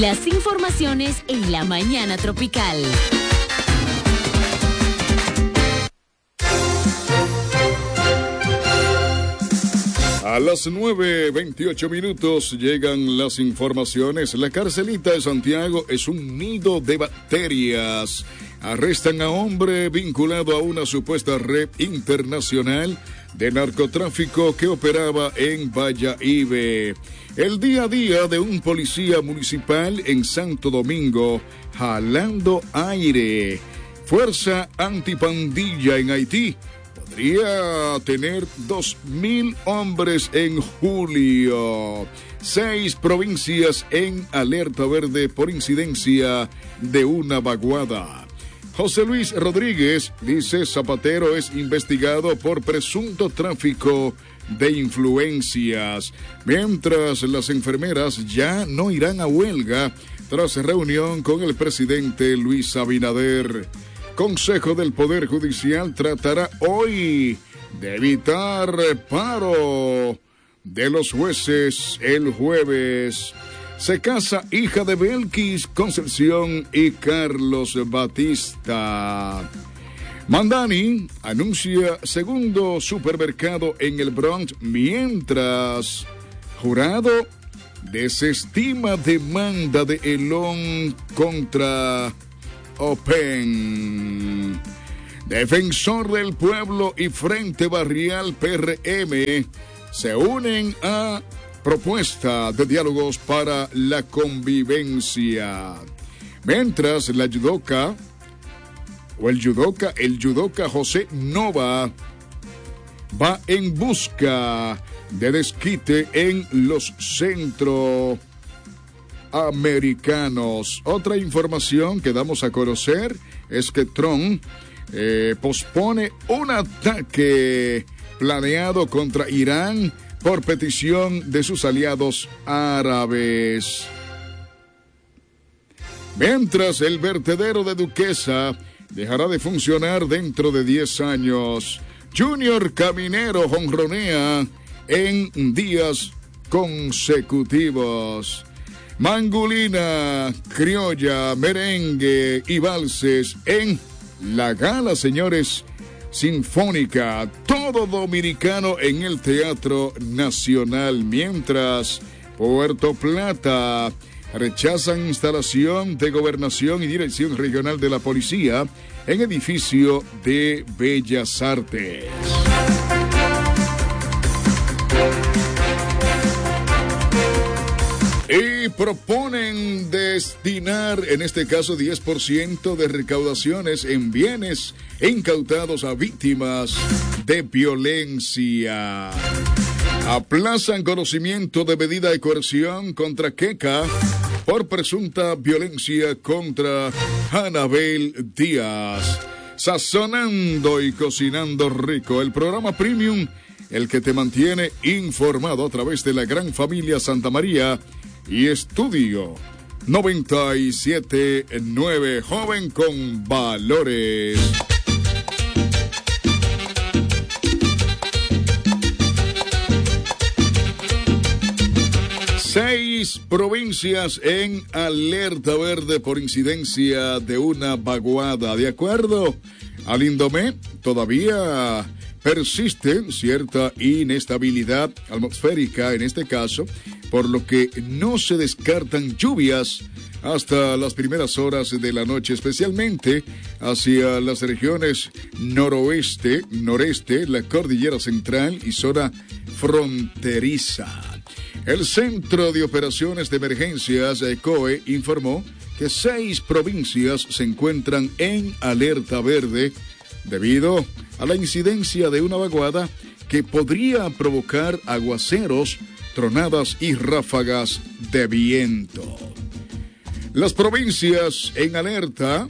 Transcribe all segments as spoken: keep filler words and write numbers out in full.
Las informaciones en la mañana tropical. A las nueve veintiocho minutos llegan las informaciones. La carcelita de Santiago es un nido de bacterias. Arrestan a hombre vinculado a una supuesta red internacional de narcotráfico que operaba en Valladolid. El día a día de un policía municipal en Santo Domingo, jalando aire. Fuerza antipandilla en Haití podría tener dos mil hombres en julio. Seis provincias en alerta verde por incidencia de una vaguada. José Luis Rodríguez dice Zapatero es investigado por presunto tráfico de influencias, mientras las enfermeras ya no irán a huelga tras reunión con el presidente Luis Abinader. Consejo del Poder Judicial tratará hoy de evitar paro de los jueces el jueves. Se casa hija de Belkis Concepción y Carlos Batista. Mandani anuncia segundo supermercado en el Bronx, mientras jurado desestima demanda de Elon contra Open. Defensor del Pueblo y Frente Barrial P R M se unen a propuesta de diálogos para la convivencia. Mientras la judoka o el judoka, el judoka José Nova va en busca de desquite en los centroamericanos. Otra información que damos a conocer es que Trump eh, pospone un ataque planeado contra Irán por petición de sus aliados árabes. Mientras el vertedero de Duquesa dejará de funcionar dentro de diez años. Junior Caminero jonronea en días consecutivos. Mangulina, criolla, merengue y valses en la gala, señores, sinfónica, todo dominicano en el Teatro Nacional, mientras Puerto Plata rechazan instalación de Gobernación y Dirección Regional de la Policía en edificio de Bellas Artes. Y proponen destinar, en este caso, diez por ciento de recaudaciones en bienes incautados a víctimas de violencia. Aplazan conocimiento de medida de coerción contra Queca por presunta violencia contra Anabel Díaz. Sazonando y cocinando rico, el programa Premium, el que te mantiene informado a través de la gran familia Santa María y Estudio noventa y siete punto nueve, joven con valores. Seis provincias en alerta verde por incidencia de una vaguada. De acuerdo al Indomé, todavía persiste cierta inestabilidad atmosférica en este caso, por lo que no se descartan lluvias hasta las primeras horas de la noche, especialmente hacia las regiones noroeste, noreste, la cordillera central y zona fronteriza. El Centro de Operaciones de Emergencias, C O E, informó que seis provincias se encuentran en alerta verde debido a la incidencia de una vaguada que podría provocar aguaceros, tronadas y ráfagas de viento. Las provincias en alerta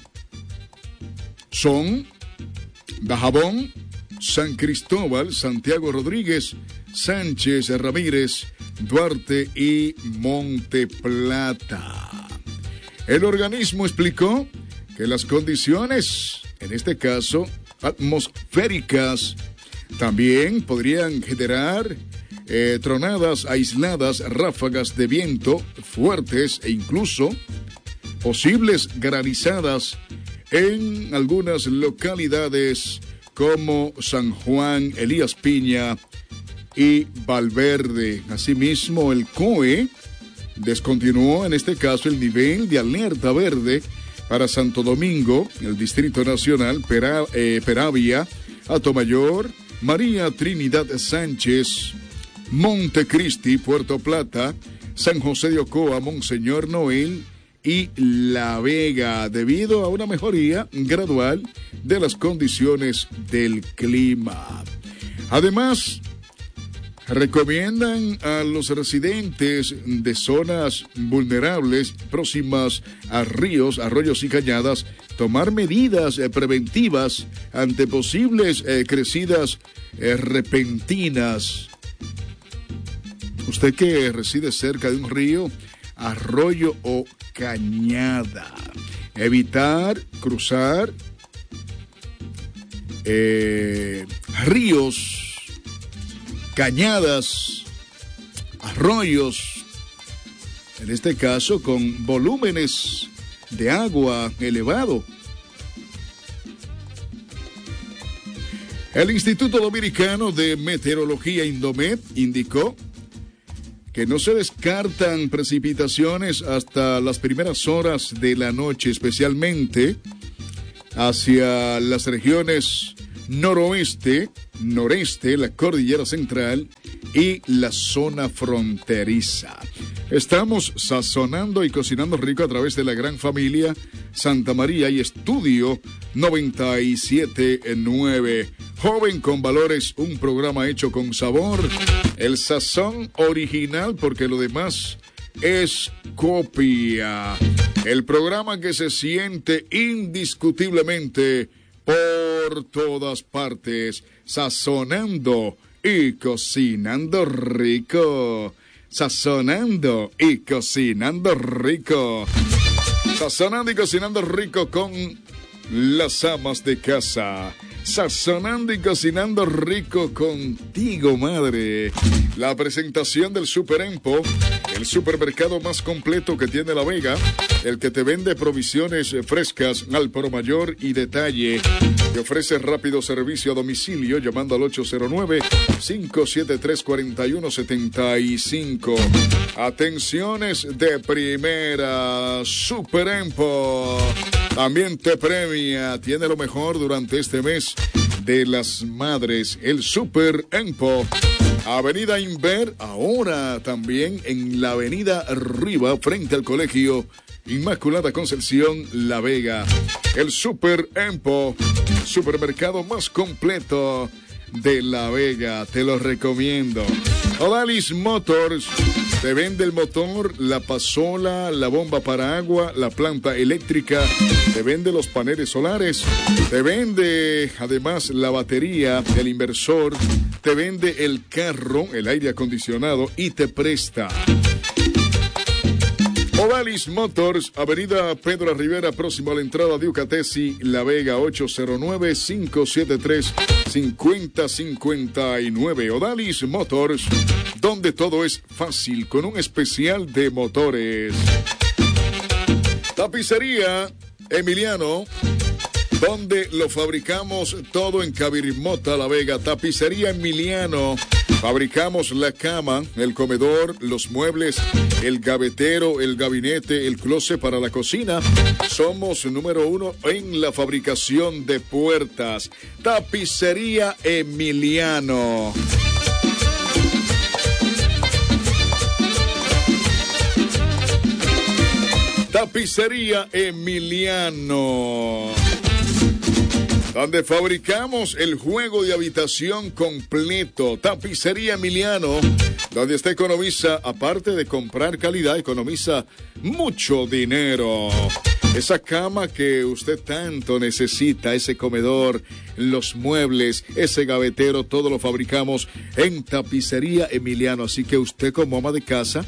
son Dajabón, San Cristóbal, Santiago Rodríguez, Sánchez Ramírez, Duarte y Monte Plata. El organismo explicó que las condiciones, en este caso atmosféricas, también podrían generar eh, tronadas aisladas, ráfagas de viento fuertes e incluso posibles granizadas en algunas localidades como San Juan, Elías Piña y Valverde. Asimismo, el C O E descontinuó en este caso el nivel de alerta verde para Santo Domingo, el Distrito Nacional, Pera, eh, Peravia, Atomayor, María Trinidad Sánchez, Montecristi, Puerto Plata, San José de Ocoa, Monseñor Noel y La Vega, debido a una mejoría gradual de las condiciones del clima. Además, recomiendan a los residentes de zonas vulnerables próximas a ríos, arroyos y cañadas tomar medidas eh, preventivas ante posibles eh, crecidas eh, repentinas. Usted que reside cerca de un río, arroyo o cañada, evitar cruzar eh, ríos, cañadas, arroyos, en este caso con volúmenes de agua elevado. El Instituto Dominicano de Meteorología, Indomet, indicó que no se descartan precipitaciones hasta las primeras horas de la noche, especialmente hacia las regiones noroeste, noreste, la cordillera central y la zona fronteriza. Estamos sazonando y cocinando rico a través de la gran familia Santa María y Estudio noventa y siete nueve. Joven con valores, un programa hecho con sabor, el sazón original porque lo demás es copia. El programa que se siente indiscutiblemente por todas partes, sazonando y cocinando rico. Sazonando y cocinando rico. Sazonando y cocinando rico con las amas de casa. Sazonando y cocinando rico contigo, madre. La presentación del Super Empo, el supermercado más completo que tiene La Vega, el que te vende provisiones frescas al por mayor y detalle. Te ofrece rápido servicio a domicilio llamando al ocho cero nueve, cinco siete tres, cuatro uno siete cinco. Atenciones de primera, Super Empo. También te premia, tiene lo mejor durante este mes de las madres, el Super Empo. Avenida Inver, ahora también en la Avenida Riva, frente al Colegio Inmaculada Concepción, La Vega. El Super Empo, supermercado más completo de La Vega, te lo recomiendo. Odalis Motors te vende el motor, la pasola, la bomba para agua, la planta eléctrica, te vende los paneles solares, te vende además la batería, el inversor, te vende el carro, el aire acondicionado y te presta. Odalis Motors, Avenida Pedro Rivera, próximo a la entrada de Ucatesi, La Vega, ocho cero nueve, cinco siete tres, cinco cero cinco nueve. Odalis Motors, donde todo es fácil, con un especial de motores. Tapicería Emiliano, donde lo fabricamos todo en Cabirimota, La Vega. Tapicería Emiliano. Fabricamos la cama, el comedor, los muebles, el gavetero, el gabinete, el closet para la cocina. Somos número uno en la fabricación de puertas. Tapicería Emiliano. Tapicería Emiliano, donde fabricamos el juego de habitación completo. Tapicería Emiliano, donde usted economiza, aparte de comprar calidad, economiza mucho dinero. Esa cama que usted tanto necesita, ese comedor, los muebles, ese gavetero, todo lo fabricamos en Tapicería Emiliano. Así que usted como ama de casa,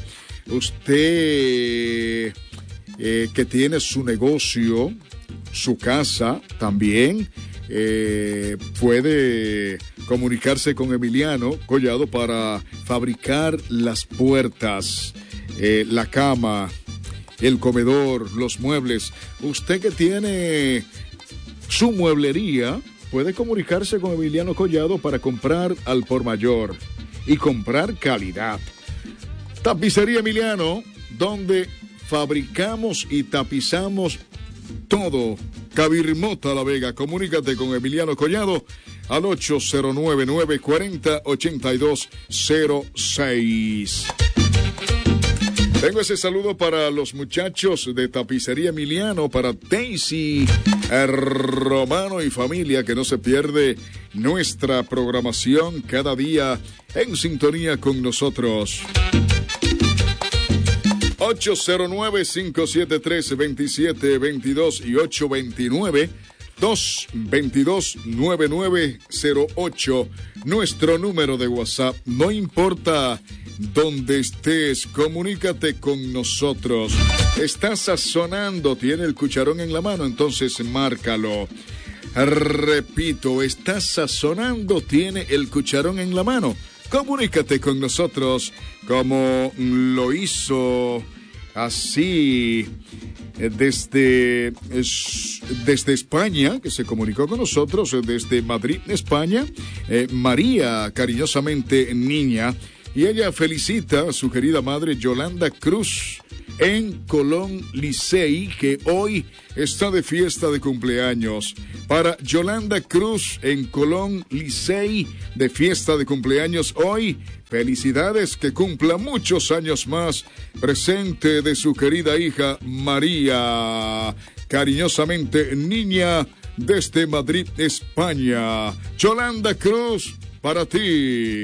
usted eh, que tiene su negocio, su casa también, eh, puede comunicarse con Emiliano Collado para fabricar las puertas, eh, la cama, el comedor, los muebles. Usted que tiene su mueblería puede comunicarse con Emiliano Collado para comprar al por mayor y comprar calidad. Tapicería Emiliano, donde fabricamos y tapizamos todo. Cabirmota La Vega. Comunícate con Emiliano Collado al ocho cero nueve, nueve cuatro cero, ocho dos cero seis. Tengo ese saludo para los muchachos de Tapicería Emiliano, para Daisy, Romano y familia, que no se pierde nuestra programación cada día en sintonía con nosotros. ocho cero nueve, cinco siete tres, dos siete dos dos y ocho dos nueve, dos dos dos, nueve nueve cero ocho. Nuestro número de WhatsApp. No importa donde estés, comunícate con nosotros. Estás sazonando, tiene el cucharón en la mano, entonces márcalo. Repito, estás sazonando, tiene el cucharón en la mano. Comunícate con nosotros como lo hizo así desde, desde España, que se comunicó con nosotros desde Madrid, España, eh, María, cariñosamente Niña, y ella felicita a su querida madre Yolanda Cruz en Colón Licey, que hoy está de fiesta de cumpleaños. Para Yolanda Cruz en Colón Licey, de fiesta de cumpleaños hoy, felicidades, que cumpla muchos años más, presente de su querida hija María, cariñosamente Niña, desde Madrid, España. Yolanda Cruz, para ti.